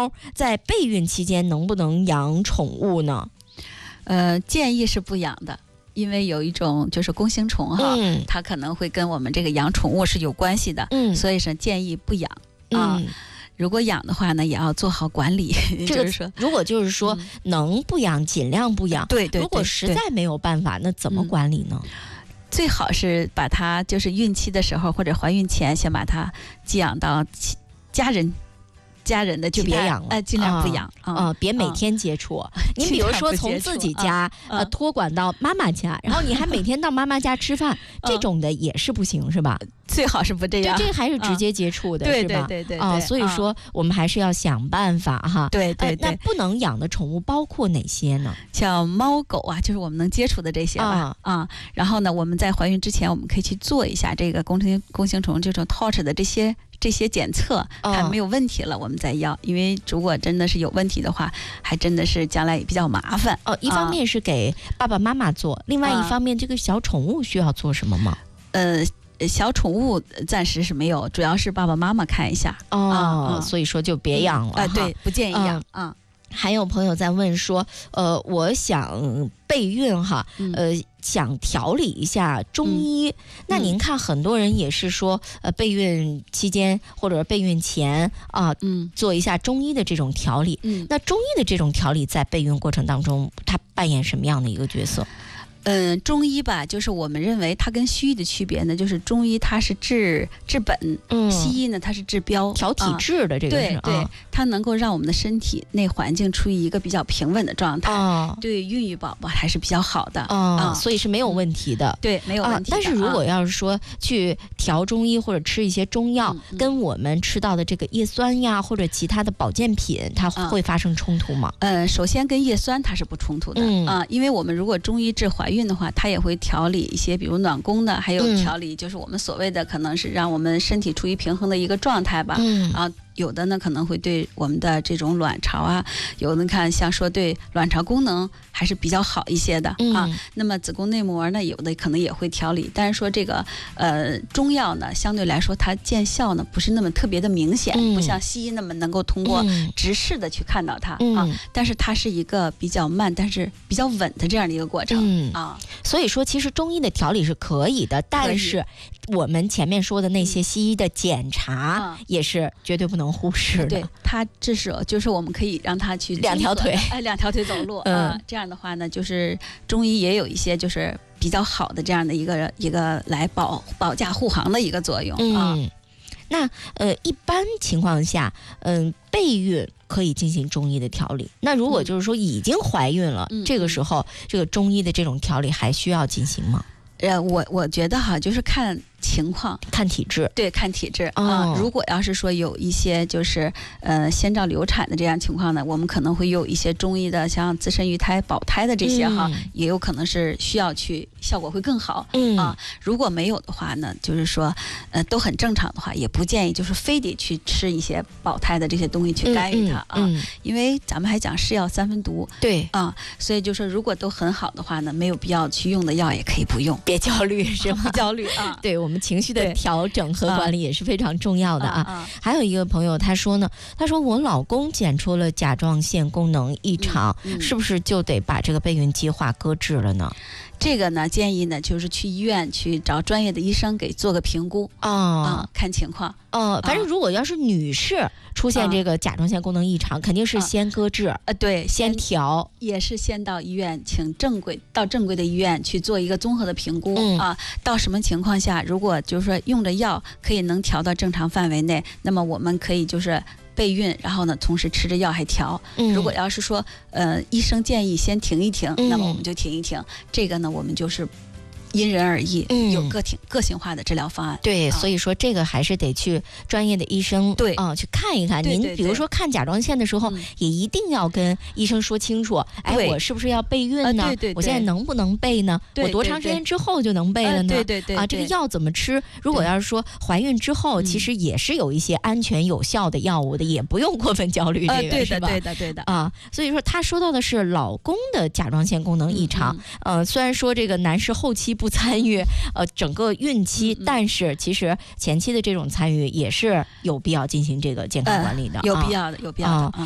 猫在备孕期间能不能养宠物呢？ 建议是不养的。因为有一种就是弓形虫哈，它可能会跟我们这个养宠物是有关系的，所以说建议不养啊。如果养的话呢，也要做好管理。就是说， 如果就是说能不养尽量不养， 对。 如果实在没有办法，那怎么管理呢？ 最好是把它就是孕期的时候或者怀孕前，先把它寄养到家人的就别养了， 尽量不养别每天接触。您比如说从自己家托管到妈妈家，然后你还每天到妈妈家吃饭，这种的也是不行，是吧？ 最好是不这样， 这个还是直接接触的，是吧？ 对所以说我们还是要想办法哈。 对。 那不能养的宠物包括哪些呢？ 像猫狗啊，就是我们能接触的这些吧。然后呢，我们在怀孕之前，我们可以去做一下这个弓形虫这种 TORCH 的这些检测，看没有问题了，我们再要。因为如果真的是有问题的话，还真的是将来也比较麻烦。 一方面是给爸爸妈妈做，另外一方面这个小宠物需要做什么吗？ 小宠物暂时是没有，主要是爸爸妈妈看一下。 所以说就别养了。 对，不建议养。 还有朋友在问说，我想备孕哈，想调理一下中医。那您看，很多人也是说，备孕期间或者备孕前做一下中医的这种调理。那中医的这种调理在备孕过程当中，它扮演什么样的一个角色？ 中医吧，就是我们认为它跟西医的区别呢，就是中医它是治本，西医呢它是治标， 调体质的这个是对，它能够让我们的身体内环境处于一个比较平稳的状态，对孕育宝宝还是比较好的所以是没有问题的。 对，没有问题的。 但是如果要是说去调中医或者吃一些中药，跟我们吃到的这个叶酸呀或者其他的保健品，它会发生冲突吗？ 首先跟叶酸它是不冲突的因为我们如果中医治怀孕的话，它也会调理一些比如暖宫的，还有调理就是我们所谓的可能是让我们身体处于平衡的一个状态吧。有的呢可能会对我们的这种卵巢啊，有的看像说对卵巢功能还是比较好一些的那么子宫内膜呢，有的可能也会调理，但是说这个中药呢，相对来说它见效呢不是那么特别的明显，不像西医那么能够通过直视的去看到它但是它是一个比较慢但是比较稳的这样的一个过程所以说其实中医的调理是可以的，但是我们前面说的那些西医的检查也是绝对不能忽视的。 对，它至少就是我们可以让它去两条腿走路这样的话呢，就是中医也有一些就是比较好的这样的一个来保驾护航的一个作用那一般情况下备孕可以进行中医的调理，那如果就是说已经怀孕了这个时候这个中医的这种调理还需要进行吗？ 我觉得哈，就是看情况， 看体质。 对，看体质如果要是说有一些就是先兆流产的这样情况呢，我们可能会有一些中医的像自身育胎保胎的这些也有可能是需要去效果会更好如果没有的话呢，就是说都很正常的话，也不建议就是非得去吃一些保胎的这些东西去干预它因为咱们还讲是药三分毒， 对所以就说如果都很好的话呢，没有必要去用的药也可以不用， 别焦虑是吧？ 不焦虑对，我们情绪的调整和管理也是非常重要的还有一个朋友他说我老公检出了甲状腺功能异常是不是就得把这个备孕计划搁置了呢？ 这个呢，建议呢就是去医院去找专业的医生给做个评估看情况反正如果要是女士出现这个甲状腺功能异常，肯定是先搁置对， 先调， 也是先到医院请正规的医院去做一个综合的评估到什么情况下，如果就是说用着药可以能调到正常范围内，那么我们可以就是备孕，然后呢同时吃着药还调如果要是说医生建议先停一停那么我们就停一停，这个呢我们就是因人而异有个性化的治疗方案对所以说这个还是得去专业的医生去看一看您比如说看甲状腺的时候也一定要跟医生说清楚我是不是要备孕呢我现在能不能备呢我多长时间之后就能备了呢这个药怎么吃如果要是说怀孕之后其实也是有一些安全有效的药物的，也不用过分焦虑这个是吧？ 对的所以说他说到的是老公的甲状腺功能异常虽然说这个男士后期不参与整个孕期但是其实前期的这种参与也是有必要进行这个健康管理的有必要的